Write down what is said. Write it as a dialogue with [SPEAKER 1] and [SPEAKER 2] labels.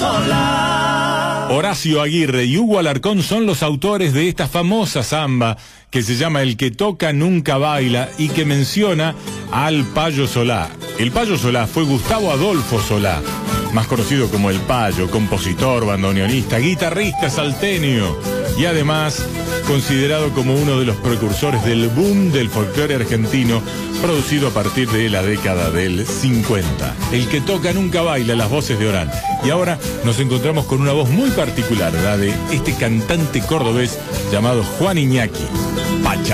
[SPEAKER 1] Solá.
[SPEAKER 2] Horacio Aguirre y Hugo Alarcón son los autores de esta famosa samba que se llama El que toca nunca baila y que menciona al Payo Solá. El Payo Solá fue Gustavo Adolfo Solá, más conocido como El Payo, compositor, bandoneonista, guitarrista salteño y además considerado como uno de los precursores del boom del folclore argentino producido a partir de la década del 50. El que toca nunca baila, las voces de Orán. Y ahora nos encontramos con una voz muy particular, la de este cantante cordobés llamado Juan Iñaki Pacha.